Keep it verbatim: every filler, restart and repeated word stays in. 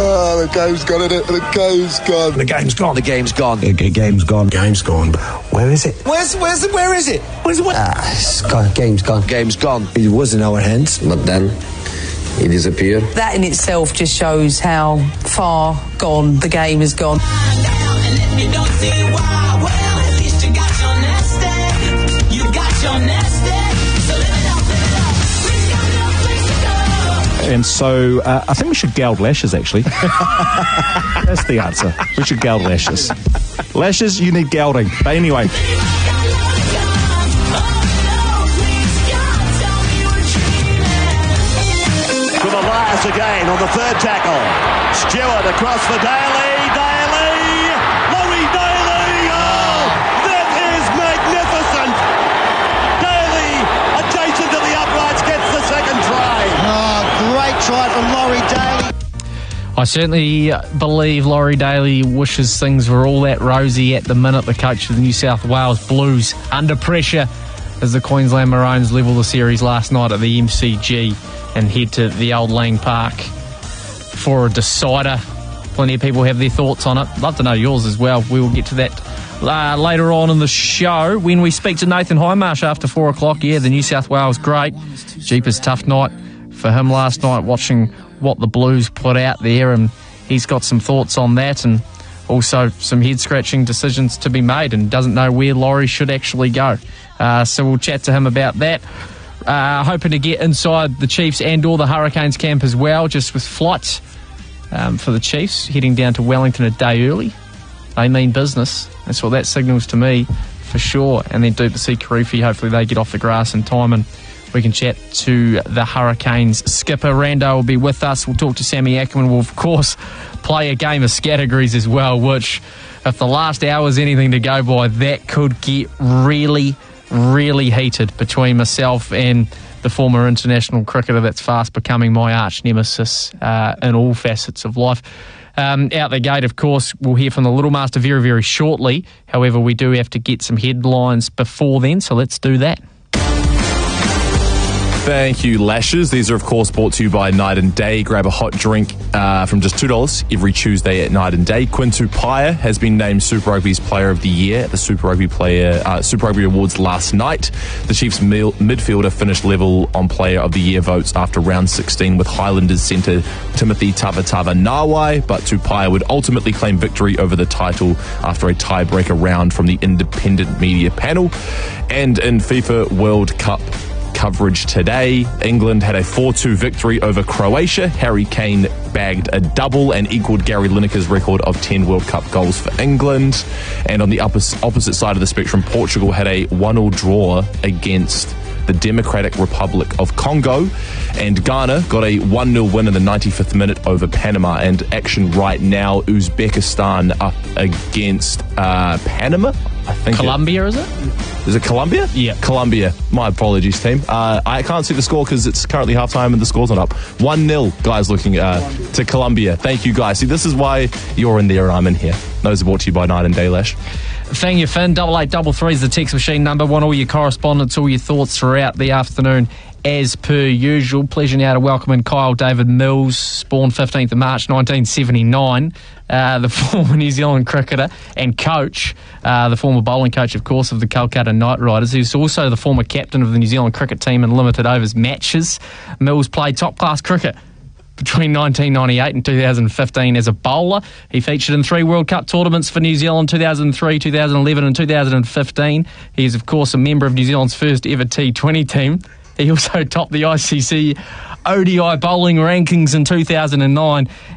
Oh, the game's gone, isn't it? The game's gone. The game's gone. The game's gone. The g- game's gone. Game's gone. Where is it? Where's, where's, the, where is it? Where's it? What? Ah, it's gone. Game's gone. Game's gone. It was in our hands, but then he disappeared. That in itself just shows how far gone the game has gone. And so uh, I think we should geld lashes, actually. That's the answer. We should geld lashes. Lashes, you need gelding. But anyway. With Elias again on the third tackle. Stewart across for Daly. Daly! Laurie Daly! Oh, that is magnificent! Daly, adjacent to the uprights, gets the second try. Oh, great try from Laurie Daly. I certainly believe Laurie Daly wishes things were all that rosy at the minute. The coach of the New South Wales Blues under pressure as the Queensland Maroons level the series last night at the M C G and head to the Old Lang Park for a decider. Plenty of people have their thoughts on it. Love to know yours as well. We will get to that uh, later on in the show when we speak to Nathan Highmarsh after four o'clock. Yeah, the New South Wales great. Jeepers, tough night for him last night, watching what the Blues put out there, and he's got some thoughts on that and also some head-scratching decisions to be made and doesn't know where Laurie should actually go. Uh, so we'll chat to him about that. Uh, hoping to get inside the Chiefs and or the Hurricanes camp as well, just with flights um, for the Chiefs heading down to Wellington a day early. They mean business. That's what that signals to me for sure. And then Dupe to see Karifi. Hopefully they get off the grass in time and we can chat to the Hurricanes skipper. Rando will be with us. We'll talk to Sammy Ackerman. We'll, of course, play a game of categories as well, which, if the last hour is anything to go by, that could get really, really heated between myself and the former international cricketer that's fast becoming my arch nemesis uh, in all facets of life. Um, out the gate, of course, we'll hear from the Little Master very, very shortly. However, we do have to get some headlines before then, so let's do that. Thank you, Lashes. These are, of course, brought to you by Night and Day. Grab a hot drink uh, from just two dollars every Tuesday at Night and Day. Quinn Tupaia has been named Super Rugby's Player of the Year at the Super Rugby Player uh, Super Rugby Awards last night. The Chiefs mil- midfielder finished level on Player of the Year votes after round sixteen with Highlanders centre Timothy Tavatava Nawai, but Tupaia would ultimately claim victory over the title after a tiebreaker round from the independent media panel. And in FIFA World Cup coverage today, England had a four two victory over Croatia. Harry Kane bagged a double and equalled Gary Lineker's record of ten World Cup goals for England. And on the opposite, opposite side of the spectrum, Portugal had a one all draw against the Democratic Republic of Congo, and Ghana got a one nil win in the ninety-fifth minute over Panama. And action right now, Uzbekistan up against uh, Panama. I think Colombia, it, is it? Is it Colombia? Yeah. Colombia. My apologies, team. Uh, I can't see the score because it's currently halftime and the score's not up. one nil, guys, looking uh, to Colombia. Thank you, guys. See, this is why you're in there and I'm in here. Those are brought to you by Night and Day Lash. Thank you, Finn. Double eight double three is the text machine number. Want all your correspondence, all your thoughts throughout the afternoon, as per usual. Pleasure now to welcome in Kyle David Mills, born fifteenth of March nineteen seventy-nine, uh, the former New Zealand cricketer and coach, uh, the former bowling coach, of course, of the Calcutta Knight Riders. He's also the former captain of the New Zealand cricket team in limited overs matches. Mills played top-class cricket between nineteen ninety-eight and two thousand fifteen as a bowler. He featured in three World Cup tournaments for New Zealand, two thousand three, two thousand eleven and two thousand fifteen. He is, of course, a member of New Zealand's first ever T twenty team. He also topped the I C C O D I bowling rankings in two thousand nine